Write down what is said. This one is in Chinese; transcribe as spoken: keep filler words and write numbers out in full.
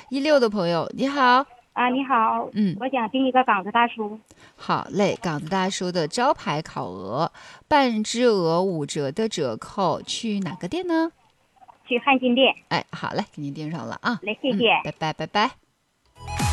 一六的朋友，你好。 啊，你好， 嗯， 我想订一个港子大叔， 好嘞。港子大叔的招牌烤鹅，半只鹅五折的折扣，去哪个店呢？ 去汉金店。 哎，好嘞，给您订上了啊。 来，谢嗯， 谢。 拜拜，拜拜。